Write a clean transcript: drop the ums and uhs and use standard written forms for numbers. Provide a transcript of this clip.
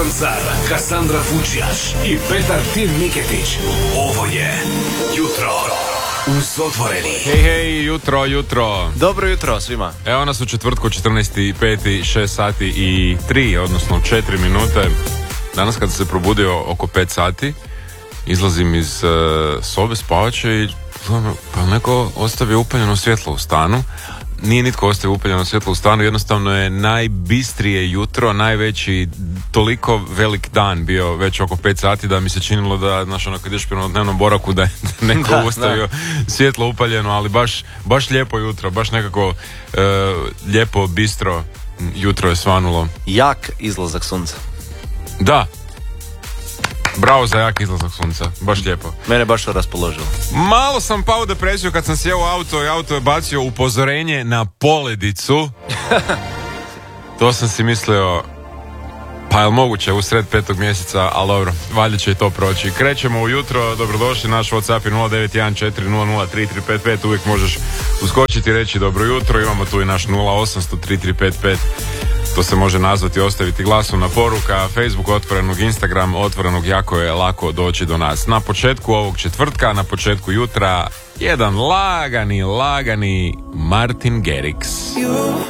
Zoltan Car, Kassandra Fučjaš i Petar Tim Miketić. Ovo je Jutro uz Otvoreni. Hej, jutro. Dobro jutro svima. Evo nas u četvrtku 14.05, 6 sati i 3, odnosno 4 minute. Danas kad se probudio oko 5 sati, izlazim iz sobe spavače i pa neko ostavio upaljeno svjetlo u stanu. Nije nitko ostavio upaljeno svjetlo u stanu, jednostavno je najbistrije jutro, najveći, toliko velik dan bio već oko 5 sati da mi se činilo da, znaš, ono, kad ješ prema dnevnom boraku da je neko ostavio svjetlo upaljeno, ali baš lijepo jutro, baš nekako lijepo, bistro jutro je svanulo. Jak izlazak sunca. Da. Bravo za jak izlazak sunca, baš lijepo. Mene baš to raspoložilo. Malo sam pao u depresiju kad sam sjeo u auto i auto je bacio upozorenje na poledicu. To sam si mislio, pa je li moguće u sred 5. mjeseca, ali dobro, valjda će i to proći. Krećemo ujutro, dobrodošli, naš WhatsApp je 0914003355, uvijek možeš uskočiti i reći dobro jutro, imamo tu i naš 08003355. To se može nazvati i ostaviti glasovna poruka, Facebook otvorenog, Instagram otvorenog, jako je lako doći do nas. Na početku ovog četvrtka, na početku jutra, jedan lagani Martin Garrix. You